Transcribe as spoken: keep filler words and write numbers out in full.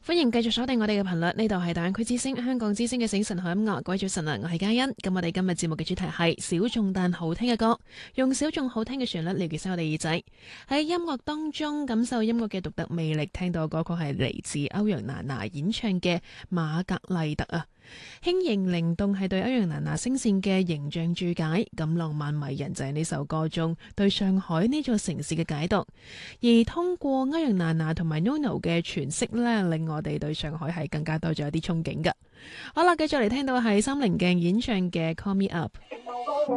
歡迎繼續鎖定我哋嘅頻率，呢度係大灣區之聲、香港之聲嘅醒神海音樂。各位早晨啊，我係嘉欣。咁我哋今日節目嘅主題係小眾但好聽嘅歌，用小眾好聽嘅旋律嚟結識我哋耳仔，喺音樂當中感受音樂嘅獨特魅力。聽到嘅歌曲係嚟自歐陽娜娜演唱嘅《瑪格麗特》啊。輕盈靈動係對歐陽娜娜聲線嘅形象注解，咁浪漫迷人就係呢首歌中對上海呢座城市嘅解讀。而通過歐陽娜娜同埋 Nono 嘅詮釋呢，令我哋對上海係更加多咗一啲憧憬噶。好啦，繼續嚟聽到係三棱鏡演唱嘅《Call Me Up》。